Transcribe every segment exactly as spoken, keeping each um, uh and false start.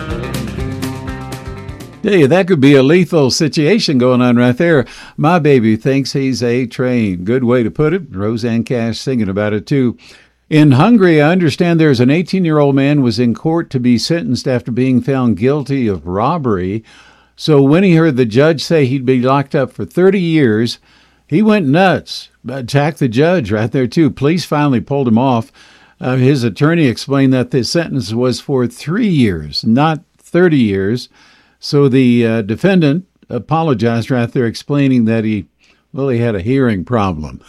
Hey, that could be a lethal situation going on right there. My baby thinks he's a train. Good way to put it. Roseanne Cash singing about it, too. In Hungary, I understand there's an eighteen-year-old man was in court to be sentenced after being found guilty of robbery. So when he heard the judge say he'd be locked up for thirty years, he went nuts. Attacked the judge right there, too. Police finally pulled him off. Uh, his attorney explained that the sentence was for three years, not thirty years. So the uh, defendant apologized right there, explaining that he, well, he had a hearing problem.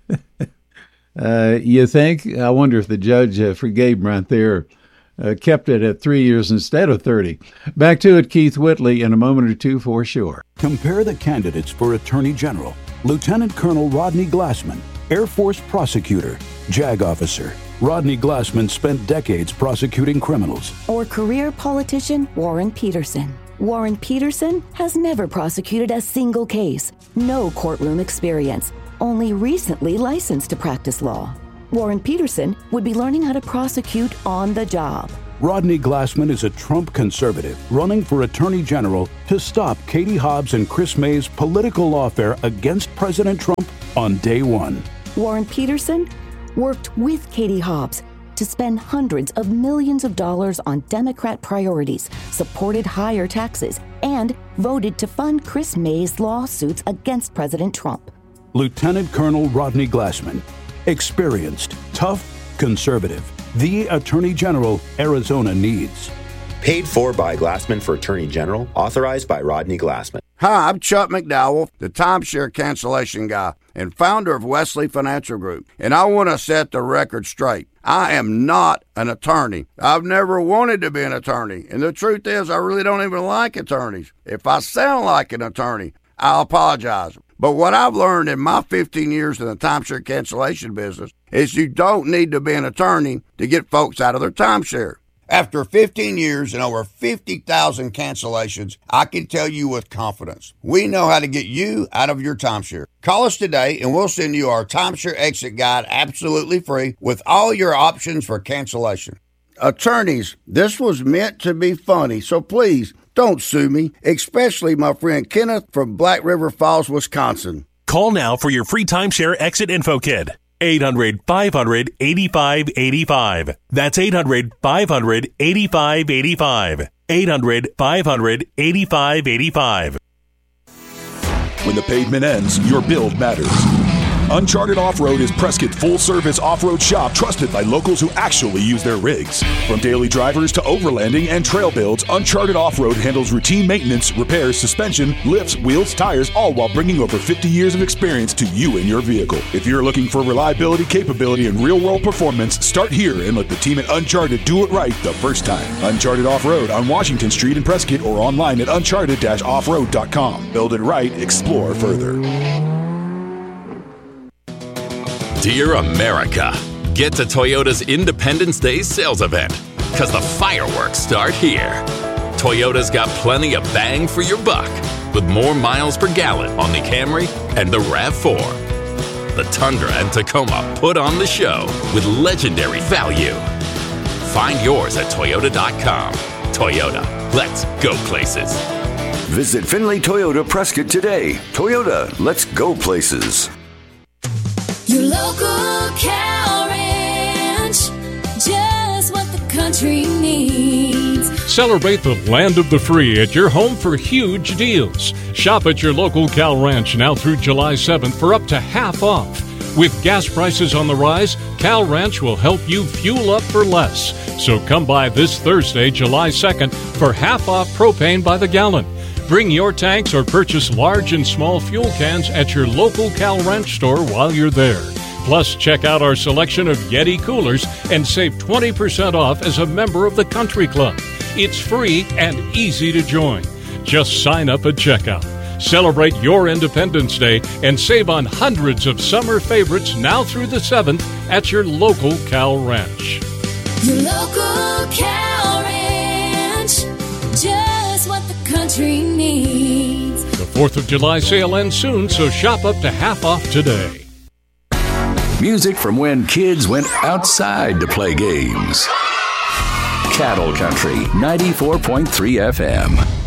uh, you think? I wonder if the judge uh, forgave him right there, uh, kept it at three years instead of thirty. Back to it, Keith Whitley, in a moment or two for sure. Compare the candidates for Attorney General. Lieutenant Colonel Rodney Glassman, Air Force prosecutor, JAG officer. Rodney Glassman spent decades prosecuting criminals. Or career politician Warren Peterson. Warren Peterson has never prosecuted a single case, no courtroom experience, only recently licensed to practice law. Warren Peterson would be learning how to prosecute on the job. Rodney Glassman is a Trump conservative running for Attorney General to stop Katie Hobbs and Chris May's political lawfare against President Trump on day one. Warren Peterson worked with Katie Hobbs to spend hundreds of millions of dollars on Democrat priorities, supported higher taxes, and voted to fund Chris May's lawsuits against President Trump. Lieutenant Colonel Rodney Glassman, experienced, tough, conservative, the Attorney General Arizona needs. Paid for by Glassman for Attorney General, authorized by Rodney Glassman. Hi, I'm Chuck McDowell, the timeshare cancellation guy and founder of Wesley Financial Group, and I want to set the record straight. I am not an attorney. I've never wanted to be an attorney, and the truth is I really don't even like attorneys. If I sound like an attorney, I'll apologize. But what I've learned in my fifteen years in the timeshare cancellation business is you don't need to be an attorney to get folks out of their timeshare. After fifteen years and over fifty thousand cancellations, I can tell you with confidence, we know how to get you out of your timeshare. Call us today and we'll send you our timeshare exit guide absolutely free with all your options for cancellation. Attorneys, this was meant to be funny, so please don't sue me, especially my friend Kenneth from Black River Falls, Wisconsin. Call now for your free timeshare exit info kit. eight hundred, five hundred, eighty-five eighty-five. That's eight hundred, five hundred, eighty-five eighty-five. eight hundred, five hundred, eighty-five eighty-five. When the pavement ends, your build matters. Uncharted Off-Road is Prescott's full-service off-road shop trusted by locals who actually use their rigs. From daily drivers to overlanding and trail builds, Uncharted Off-Road handles routine maintenance, repairs, suspension, lifts, wheels, tires, all while bringing over fifty years of experience to you and your vehicle. If you're looking for reliability, capability, and real-world performance, start here and let the team at Uncharted do it right the first time. Uncharted Off-Road on Washington Street in Prescott or online at uncharted dash off road dot com. Build it right, explore further. Dear America, get to Toyota's Independence Day sales event, because the fireworks start here. Toyota's got plenty of bang for your buck, with more miles per gallon on the Camry and the RAV four. The Tundra and Tacoma put on the show with legendary value. Find yours at toyota dot com. Toyota, let's go places. Visit Finley Toyota Prescott today. Toyota, let's go places. Your local cow ranch, just what the country needs. Celebrate the land of the free at your home for huge deals. Shop at your local Cal Ranch now through July seventh for up to half off. With gas prices on the rise, Cal Ranch will help you fuel up for less. So come by this Thursday, July second, for half off propane by the gallon. Bring your tanks or purchase large and small fuel cans at your local Cal Ranch store while you're there. Plus, check out our selection of Yeti coolers and save twenty percent off as a member of the Country Club. It's free and easy to join. Just sign up at checkout. Celebrate your Independence Day and save on hundreds of summer favorites now through the seventh at your local Cal Ranch. Your local Cal Ranch, just what the country needs. The fourth of July sale ends soon, so shop up to half off today. Music from when kids went outside to play games. Cattle Country ninety-four point three F M.